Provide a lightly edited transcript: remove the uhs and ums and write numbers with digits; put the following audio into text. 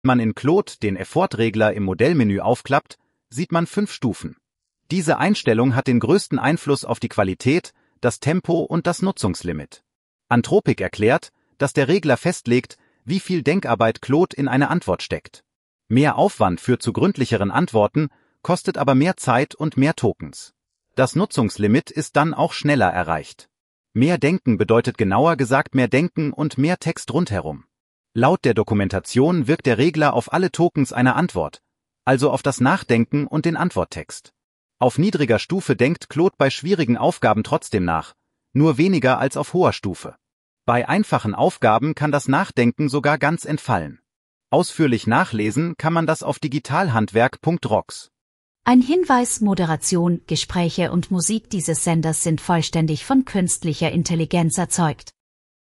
man in Claude den Effort-Regler im Modellmenü aufklappt, sieht man 5 Stufen. Diese Einstellung hat den größten Einfluss auf die Qualität, das Tempo und das Nutzungslimit. Anthropic erklärt, dass der Regler festlegt, wie viel Denkarbeit Claude in eine Antwort steckt. Mehr Aufwand führt zu gründlicheren Antworten, kostet aber mehr Zeit und mehr Tokens. Das Nutzungslimit ist dann auch schneller erreicht. Mehr Denken bedeutet genauer gesagt mehr Denken und mehr Text rundherum. Laut der Dokumentation wirkt der Regler auf alle Tokens einer Antwort, also auf das Nachdenken und den Antworttext. Auf niedriger Stufe denkt Claude bei schwierigen Aufgaben trotzdem nach, nur weniger als auf hoher Stufe. Bei einfachen Aufgaben kann das Nachdenken sogar ganz entfallen. Ausführlich nachlesen kann man das auf digitalhandwerk.rocks. Ein Hinweis: Moderation, Gespräche und Musik dieses Senders sind vollständig von künstlicher Intelligenz erzeugt.